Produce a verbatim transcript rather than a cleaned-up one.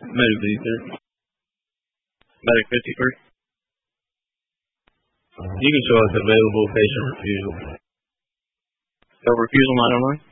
Medic fifty-third. Medic fifty-first. You can show us available patient refusal. So refusal nine oh nine.